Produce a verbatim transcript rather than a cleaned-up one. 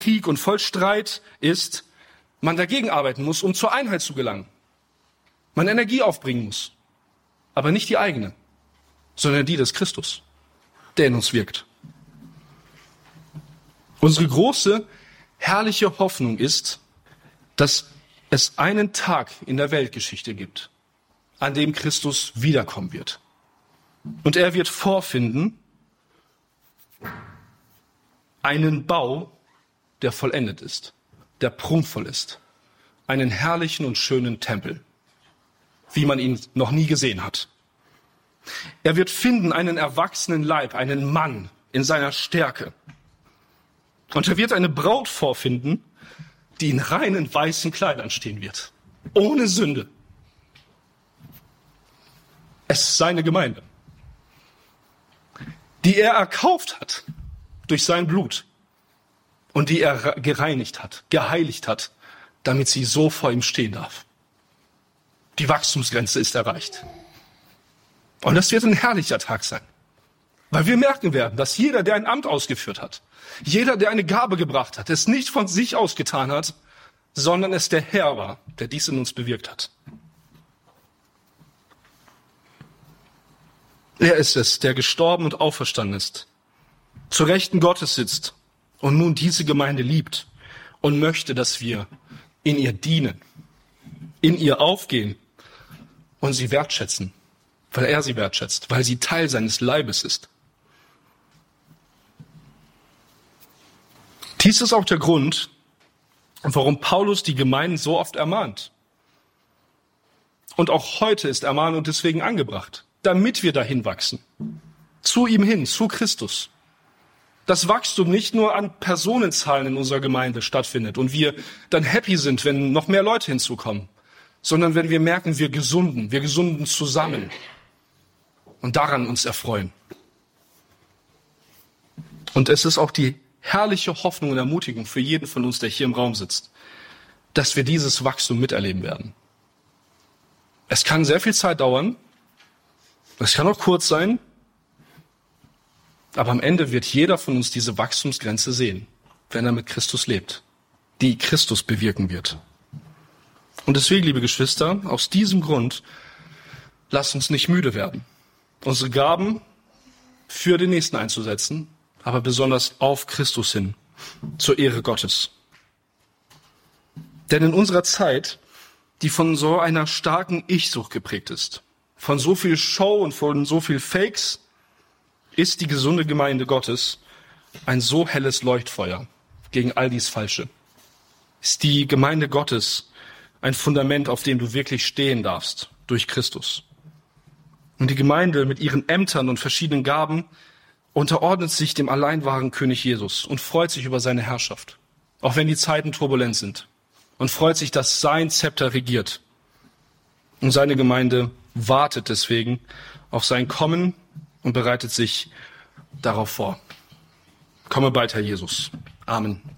Krieg und voll Streit ist, man dagegen arbeiten muss, um zur Einheit zu gelangen. Man Energie aufbringen muss. Aber nicht die eigene, sondern die des Christus, der in uns wirkt. Unsere große, herrliche Hoffnung ist, dass es einen Tag in der Weltgeschichte gibt, an dem Christus wiederkommen wird. Und er wird vorfinden einen Bau, der vollendet ist, der prunkvoll ist. Einen herrlichen und schönen Tempel, wie man ihn noch nie gesehen hat. Er wird finden einen erwachsenen Leib, einen Mann in seiner Stärke. Und er wird eine Braut vorfinden, die in reinen weißen Kleidern stehen wird. Ohne Sünde. Es ist seine Gemeinde, die er erkauft hat durch sein Blut und die er gereinigt hat, geheiligt hat, damit sie so vor ihm stehen darf. Die Wachstumsgrenze ist erreicht. Und das wird ein herrlicher Tag sein, weil wir merken werden, dass jeder, der ein Amt ausgeführt hat, jeder, der eine Gabe gebracht hat, es nicht von sich aus getan hat, sondern es der Herr war, der dies in uns bewirkt hat. Er ist es, der gestorben und auferstanden ist, zur Rechten Gottes sitzt und nun diese Gemeinde liebt und möchte, dass wir in ihr dienen, in ihr aufgehen und sie wertschätzen, weil er sie wertschätzt, weil sie Teil seines Leibes ist. Dies ist auch der Grund, warum Paulus die Gemeinden so oft ermahnt. Und auch heute ist Ermahnung deswegen angebracht, damit wir dahin wachsen. Zu ihm hin, zu Christus. Das Wachstum nicht nur an Personenzahlen in unserer Gemeinde stattfindet und wir dann happy sind, wenn noch mehr Leute hinzukommen, sondern wenn wir merken, wir gesunden, wir gesunden zusammen und daran uns erfreuen. Und es ist auch die herrliche Hoffnung und Ermutigung für jeden von uns, der hier im Raum sitzt, dass wir dieses Wachstum miterleben werden. Es kann sehr viel Zeit dauern, es kann auch kurz sein, aber am Ende wird jeder von uns diese Wachstumsgrenze sehen, wenn er mit Christus lebt, die Christus bewirken wird. Und deswegen, liebe Geschwister, aus diesem Grund, lasst uns nicht müde werden, unsere Gaben für den Nächsten einzusetzen, aber besonders auf Christus hin, zur Ehre Gottes. Denn in unserer Zeit, die von so einer starken Ich-Sucht geprägt ist, von so viel Show und von so viel Fakes, ist die gesunde Gemeinde Gottes ein so helles Leuchtfeuer gegen all dies Falsche. Ist die Gemeinde Gottes ein Fundament, auf dem du wirklich stehen darfst, durch Christus. Und die Gemeinde mit ihren Ämtern und verschiedenen Gaben unterordnet sich dem allein wahren König Jesus und freut sich über seine Herrschaft, auch wenn die Zeiten turbulent sind, und freut sich, dass sein Zepter regiert. Und seine Gemeinde wartet deswegen auf sein Kommen und bereitet sich darauf vor. Komme bald, Herr Jesus. Amen.